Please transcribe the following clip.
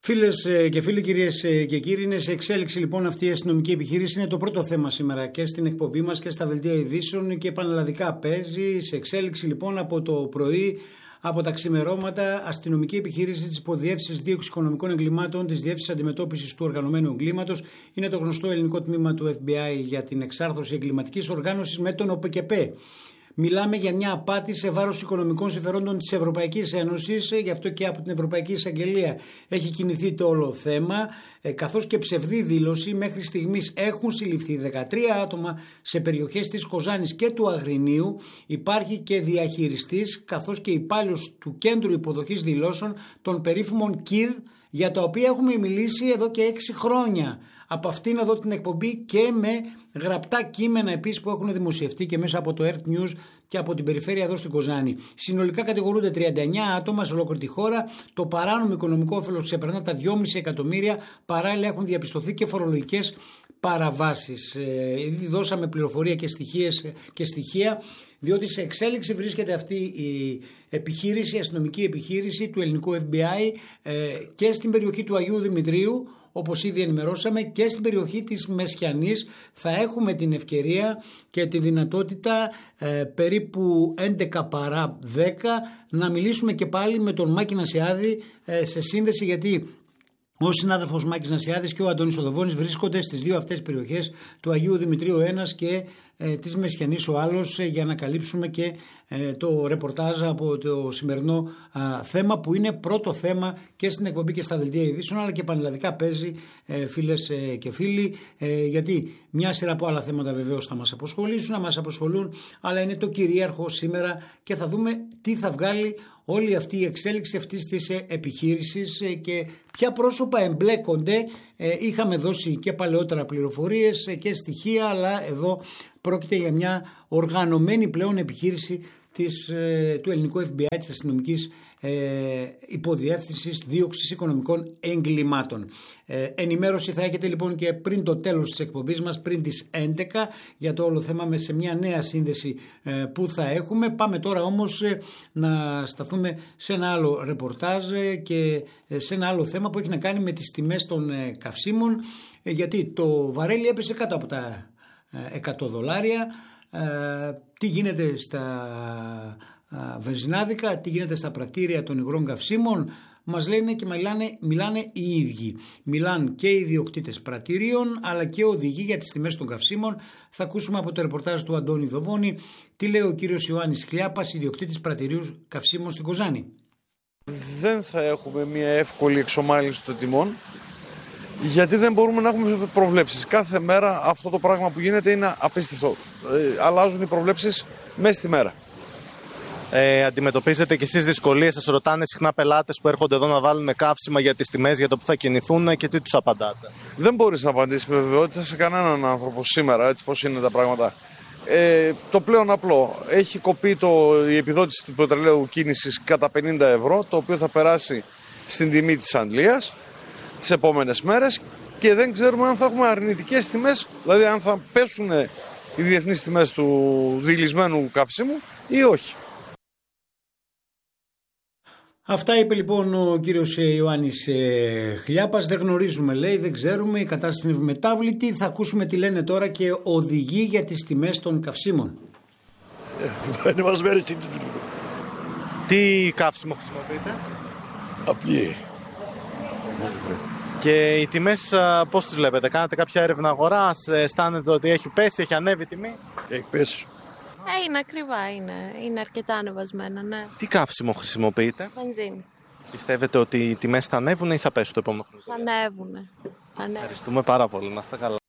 Φίλες και φίλοι, κυρίες και κύριοι, είναι σε εξέλιξη λοιπόν αυτή η αστυνομική επιχείρηση. Είναι το πρώτο θέμα σήμερα και στην εκπομπή μας και στα δελτία ειδήσεων και πανελλαδικά παίζει. Σε εξέλιξη λοιπόν από το πρωί, από τα ξημερώματα, αστυνομική επιχείρηση της Υποδιεύθυνσης Δίωξης Οικονομικών Εγκλημάτων, της Διεύθυνσης Αντιμετώπισης του Οργανωμένου Εγκλήματος. Είναι το γνωστό ελληνικό τμήμα του FBI για την εξάρθρωση εγκληματικής οργάνωσης με τον ΟΠΚΠ. Μιλάμε για μια απάτη σε βάρος οικονομικών συμφερόντων της Ευρωπαϊκής Ένωσης, γι' αυτό και από την Ευρωπαϊκή Εισαγγελία έχει κινηθεί το όλο θέμα, καθώς και ψευδή δήλωση. Μέχρι στιγμής έχουν συλληφθεί 13 άτομα σε περιοχές της Κοζάνης και του Αγρινίου. Υπάρχει και διαχειριστής, καθώς και υπάλληλος του Κέντρου Υποδοχής Δηλώσεων των περίφημων ΚΙΔ, για τα οποία έχουμε μιλήσει εδώ και 6 χρόνια. Από αυτήν εδώ την εκπομπή και με γραπτά κείμενα επίσης που έχουν δημοσιευτεί και μέσα από το Earth News και από την περιφέρεια εδώ στην Κοζάνη. Συνολικά κατηγορούνται 39 άτομα σε ολόκληρη τη χώρα. Το παράνομο οικονομικό όφελος ξεπερνά τα 2,5 εκατομμύρια. Παράλληλα έχουν διαπιστωθεί και φορολογικές παραβάσεις. Ήδη δώσαμε πληροφορία και στοιχεία, διότι σε εξέλιξη βρίσκεται αυτή η επιχείρηση, η αστυνομική επιχείρηση του ελληνικού FBI και στην περιοχή του Αγίου Δημητρίου, όπως ήδη ενημερώσαμε, και στην περιοχή της Μεσχιανής. Θα έχουμε την ευκαιρία και τη δυνατότητα περίπου 11 παρά 10 να μιλήσουμε και πάλι με τον Μάκη Νασιάδη σε σύνδεση, γιατί ο συνάδελφος Μάκης Νασιάδης και ο Αντώνης Οδοβώνης βρίσκονται στις δύο αυτές περιοχές, του Αγίου Δημητρίου ο ένας και της Μεσχιανής ο άλλος, για να καλύψουμε και το ρεπορτάζ από το σημερινό θέμα, που είναι πρώτο θέμα και στην εκπομπή και στα δελτία ειδήσεων, αλλά και πανελλαδικά παίζει, φίλες και φίλοι, γιατί μια σειρά από άλλα θέματα βεβαίως θα μας απασχολήσουν, να μας απασχολούν, αλλά είναι το κυρίαρχο σήμερα και θα δούμε τι θα βγάλει όλη αυτή η εξέλιξη αυτής της επιχείρησης και ποια πρόσωπα εμπλέκονται. Είχαμε δώσει και παλαιότερα πληροφορίες και στοιχεία, αλλά εδώ πρόκειται για μια οργανωμένη πλέον επιχείρηση του ελληνικού FBI, της αστυνομικής υποδιεύθυνσης δίωξης οικονομικών εγκλημάτων. Ενημέρωση θα έχετε λοιπόν και πριν το τέλος της εκπομπής μας, πριν τις 11, για το όλο θέμα σε μια νέα σύνδεση που θα έχουμε. Πάμε τώρα όμως να σταθούμε σε ένα άλλο ρεπορτάζ και σε ένα άλλο θέμα που έχει να κάνει με τις τιμές των καυσίμων, γιατί το βαρέλι έπεσε κάτω από τα $100. Τι γίνεται στα βενζινάδικα, τι γίνεται στα πρατήρια των υγρών καυσίμων, μας λένε και μιλάνε οι ίδιοι. Μιλάνε και οι ιδιοκτήτες πρατήριων, αλλά και οδηγοί για τις τιμές των καυσίμων. Θα ακούσουμε από το ρεπορτάζ του Αντώνη Δοβώνη τι λέει ο κύριος Ιωάννης Χλιάπας, ιδιοκτήτης πρατηρίου καυσίμων στην Κοζάνη. Δεν θα έχουμε μια εύκολη εξομάλυνση των τιμών, γιατί δεν μπορούμε να έχουμε προβλέψεις. Κάθε μέρα αυτό το πράγμα που γίνεται είναι απίστευτο. Αλλάζουν οι προβλέψεις μέσα στη μέρα. Αντιμετωπίζετε κι εσείς δυσκολίες? Σας ρωτάνε συχνά πελάτες που έρχονται εδώ να βάλουν καύσιμα για τις τιμές, για το που θα κινηθούν, και τι τους απαντάτε? Δεν μπορείς να απαντήσεις με βεβαιότητα σε κανέναν άνθρωπο σήμερα, έτσι πως είναι τα πράγματα. Το πλέον απλό, έχει κοπεί η επιδότηση του πετρελαίου κίνησης κατά 50 ευρώ, το οποίο θα περάσει στην τιμή της Αγγλίας τις επόμενες μέρες, και δεν ξέρουμε αν θα έχουμε αρνητικές τιμές, δηλαδή αν θα πέσουν οι διεθνείς τιμές του διηλυσμένου καυσίμου ή όχι. Αυτά είπε λοιπόν ο κύριος Ιωάννης Χλιάπας. Δεν γνωρίζουμε, λέει, δεν ξέρουμε, η κατάσταση είναι μετάβλητη. Θα ακούσουμε τι λένε τώρα και οδηγοί για τις τιμές των καυσίμων. Τι καύσιμο χρησιμοποιείτε? Απλή. Και οι τιμές πώς τις βλέπετε? Κάνατε κάποια έρευνα αγοράς? Αισθάνετε ότι έχει πέσει, έχει ανέβει η τιμή? Έχει πέσει. Είναι ακριβά, είναι αρκετά ανεβασμένα, ναι. Τι καύσιμο χρησιμοποιείτε? Βενζίνη. Πιστεύετε ότι οι τιμές θα ανέβουν ή θα πέσουν το επόμενο χρόνο? Θα ανέβουν. Ευχαριστούμε πάρα πολύ, να είστε καλά.